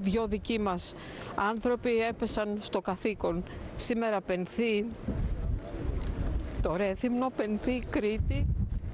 δυο δικοί μας άνθρωποι έπεσαν στο καθήκον. Σήμερα πενθεί το Ρέθυμνο, πενθεί η Κρήτη,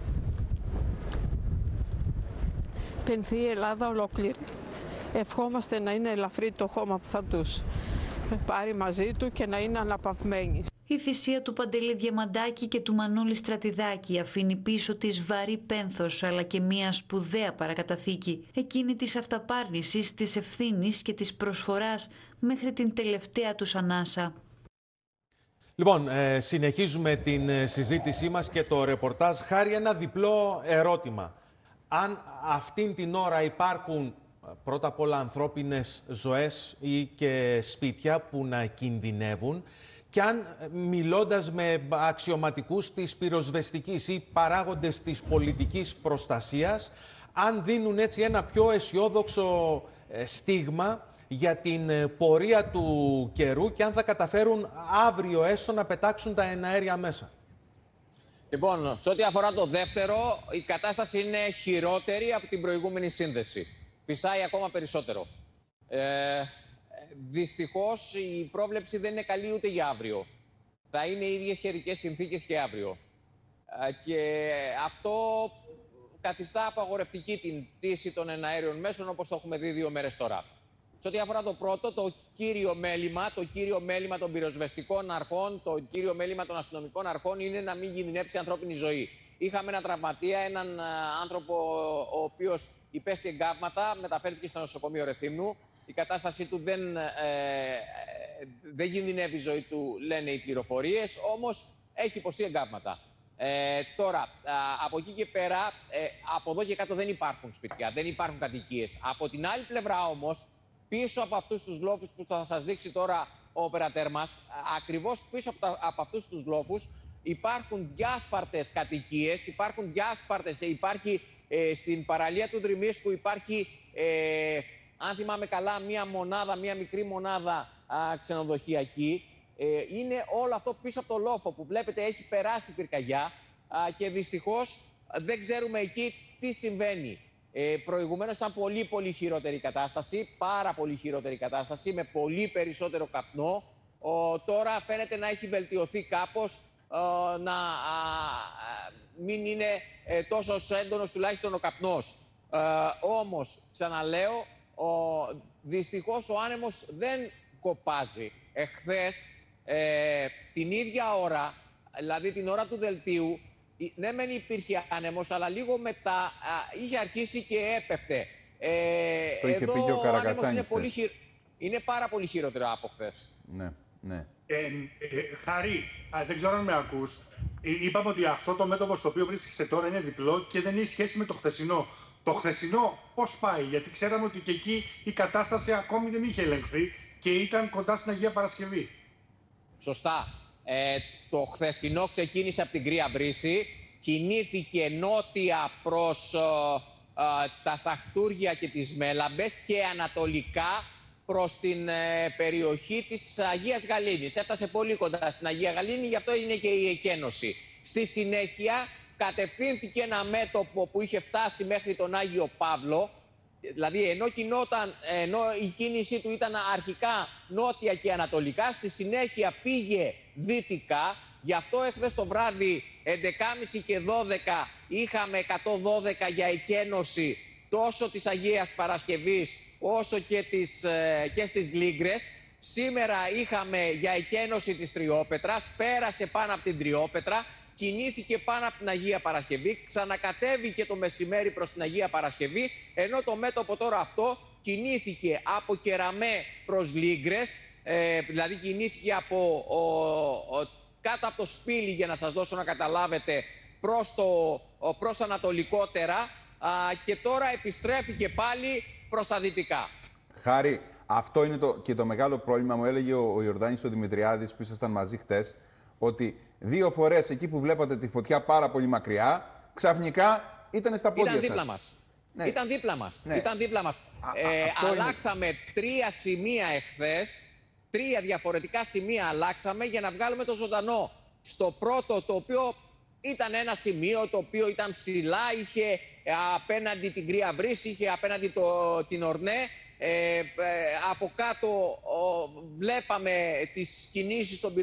πενθεί η Ελλάδα ολόκληρη. Ευχόμαστε να είναι ελαφρύ το χώμα που θα τους πάρει μαζί του και να είναι αναπαυμένοι. Η θυσία του Παντελή Διαμαντάκη και του Μανώλη Στρατιδάκη αφήνει πίσω της βαρύ πένθος, αλλά και μια σπουδαία παρακαταθήκη, εκείνη της αυταπάρνησης, της ευθύνης και της προσφοράς μέχρι την τελευταία τους ανάσα. Λοιπόν, συνεχίζουμε την συζήτησή μας και το ρεπορτάζ. Χάρη, ένα διπλό ερώτημα. Αν αυτήν την ώρα υπάρχουν πρώτα απ' όλα ανθρώπινες ζωές ή και σπίτια που να κινδυνεύουν, και αν μιλώντας με αξιωματικούς της πυροσβεστικής ή παράγοντες της πολιτικής προστασίας, αν δίνουν έτσι ένα πιο αισιόδοξο στίγμα για την πορεία του καιρού και αν θα καταφέρουν αύριο έστω να πετάξουν τα εναέρια μέσα. Λοιπόν, σε ό,τι αφορά το δεύτερο, η κατάσταση είναι χειρότερη από την προηγούμενη σύνδεση. Φυσάει ακόμα περισσότερο. Δυστυχώς η πρόβλεψη δεν είναι καλή ούτε για αύριο. Θα είναι οι ίδιες καιρικές συνθήκες και αύριο. Και αυτό καθιστά απαγορευτική την πτήση των εναέριων μέσων, όπως το έχουμε δει 2 μέρες τώρα. Σε ό,τι αφορά το πρώτο, το κύριο μέλημα των πυροσβεστικών αρχών, το κύριο μέλημα των αστυνομικών αρχών είναι να μην κινδυνεύσει ανθρώπινη ζωή. Είχαμε ένα τραυματία, έναν άνθρωπο ο οποίος υπέστη εγκάβματα, μεταφέρθηκε στο νοσοκομείο Ρεθύμνου. Η κατάστασή του δεν κινδυνεύει η ζωή του, λένε οι πληροφορίες, όμως έχει υποστεί εγκάβματα. Τώρα, από εκεί και πέρα, από εδώ και κάτω δεν υπάρχουν σπίτια, δεν υπάρχουν κατοικίες. Από την άλλη πλευρά όμως, πίσω από αυτούς τους λόφους που θα σας δείξει τώρα ο οπερατέρ μας, ακριβώς πίσω από αυτούς τους λόφους υπάρχουν διάσπαρτες κατοικίες, υπάρχει στην παραλία του Δρυμίσκου υπάρχει, αν θυμάμαι καλά, μία μικρή μονάδα ξενοδοχειακή. Είναι όλο αυτό πίσω από το λόφο που βλέπετε, έχει περάσει πυρκαγιά και δυστυχώς δεν ξέρουμε εκεί τι συμβαίνει. Προηγουμένως ήταν πολύ χειρότερη κατάσταση, πάρα πολύ χειρότερη κατάσταση, με πολύ περισσότερο καπνό. Τώρα φαίνεται να έχει βελτιωθεί κάπως, να μην είναι τόσο έντονος τουλάχιστον ο καπνός. Όμως, ξαναλέω, δυστυχώς ο άνεμος δεν κοπάζει. Εχθές, την ίδια ώρα, δηλαδή την ώρα του δελτίου, ναι μεν υπήρχε άνεμος, αλλά λίγο μετά είχε αρχίσει και έπεφτε. Το είχε πει και ο Καρακατσάνης. Είναι πάρα πολύ χειρότερο από χθες. Ναι. Χαρή, δεν ξέρω αν με ακούς. Είπαμε ότι αυτό το μέτωπο στο οποίο βρίσκεσαι τώρα είναι διπλό και δεν έχει σχέση με το χθεσινό. Το χθεσινό πώς πάει, γιατί ξέραμε ότι και εκεί η κατάσταση ακόμη δεν είχε ελεγχθεί και ήταν κοντά στην Αγία Παρασκευή. Σωστά. Το χθεσινό ξεκίνησε από την Κρύα Βρύση, κινήθηκε νότια προς τα Σαχτούργια και τις Μέλαμπες και ανατολικά προς την περιοχή της Αγίας Γαλήνης. Έφτασε πολύ κοντά στην Αγία Γαλήνη, γι' αυτό είναι και η εκένωση. Στη συνέχεια κατευθύνθηκε ένα μέτωπο που είχε φτάσει μέχρι τον Άγιο Παύλο, δηλαδή ενώ η κίνησή του ήταν αρχικά νότια και ανατολικά, στη συνέχεια πήγε δυτικά. Γι' αυτό εχθές το βράδυ 11.30 και 12 είχαμε 112 για εκένωση τόσο της Αγίας Παρασκευής όσο και στις Λίγκρες. Σήμερα είχαμε για εκένωση της Τριόπετρας, πέρασε πάνω από την Τριόπετρα, κινήθηκε πάνω από την Αγία Παρασκευή, ξανακατέβηκε το μεσημέρι προς την Αγία Παρασκευή, ενώ το μέτωπο τώρα αυτό κινήθηκε από Κεραμέ προς Λίγκρες, δηλαδή κινήθηκε κάτω από το Σπήλι, για να σας δώσω να καταλάβετε, προς ανατολικότερα, και τώρα επιστρέφηκε πάλι προς τα δυτικά. Χάρη, αυτό είναι και το μεγάλο πρόβλημα. Μου έλεγε ο Ιορδάνης ο Δημητριάδης, που ήσασταν μαζί χτες, ότι 2 φορές εκεί που βλέπατε τη φωτιά πάρα πολύ μακριά, ξαφνικά ήταν στα πόδια σας. Ήταν δίπλα μας. Ναι. Ήταν δίπλα μας. Ναι. Ήταν δίπλα μας. Αλλάξαμε 3 σημεία εχθές, 3 διαφορετικά σημεία αλλάξαμε για να βγάλουμε το ζωντανό. Στο πρώτο, το οποίο ήταν ένα σημείο το οποίο ήταν ψηλά, είχε απέναντι την Κρύα Βρύση, είχε απέναντι την Ορνέ. από κάτω βλέπαμε τις κινήσεις των